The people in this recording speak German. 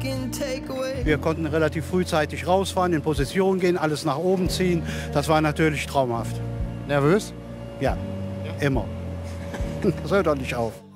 Wir konnten relativ frühzeitig rausfahren, in Position gehen, alles nach oben ziehen. Das war natürlich traumhaft. Nervös? Ja, immer. Das hört doch nicht auf.